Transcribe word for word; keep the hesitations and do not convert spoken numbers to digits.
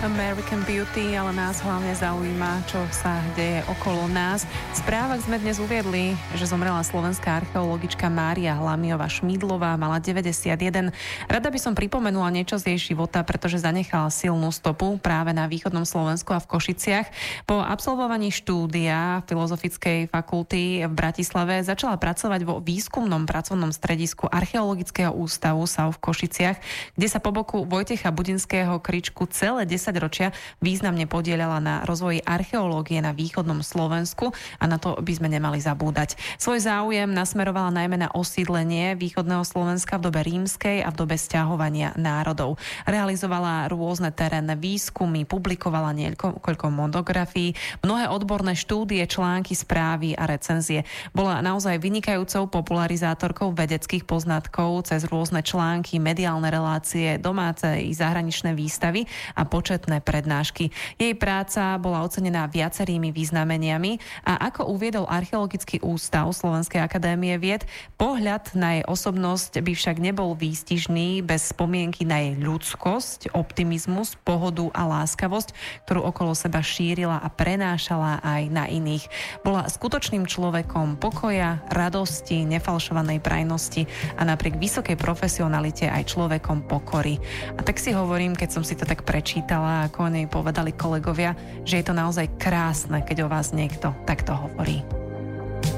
American Beauty, ale nás hlavne zaujíma, čo sa deje okolo nás. V správach sme dnes uviedli, že zomrela slovenská archeologička Mária Hlamiová Šmídlová, mala deväťdesiatjeden. Rada by som pripomenula niečo z jej života, pretože zanechala silnú stopu práve na východnom Slovensku a v Košiciach. Po absolvovaní štúdia Filozofickej fakulty v Bratislave začala pracovať vo výskumnom pracovnom stredisku Archeologického ústavu es á ú v Košiciach, kde sa po boku Vojtecha Budinského Kričku celé desaťročia významne podieľala na rozvoji archeológie na východnom Slovensku a na to by sme nemali zabúdať. Svoj záujem nasmerovala najmä na osídlenie východného Slovenska v dobe rímskej a v dobe sťahovania národov. Realizovala rôzne terénne výskumy, publikovala niekoľko monografií, mnohé odborné štúdie, články, správy a recenzie. Bola naozaj vynikajúcou popularizátorkou vedeckých poznatkov cez rôzne články, mediálne relácie, domáce i zahraničné výstavy a početné prednášky. Jej práca bola ocenená viacerými význameniami a ako uviedol Archeologický ústav Slovenskej akadémie vied, pohľad na jej osobnosť by však nebol výstižný bez spomienky na jej ľudskosť, optimizmus, pohodu a láskavosť, ktorú okolo seba šírila a prenášala aj na iných. Bola skutočným človekom pokoja, radosti, nefalšovanej prajnosti a napriek vysokej profesionalite aj človekom pokory. A tak si hovorím, keď som si to tak prečítala, ako o nej povedali kolegovia, že je to naozaj krásne, keď o vás niekto takto hovorí.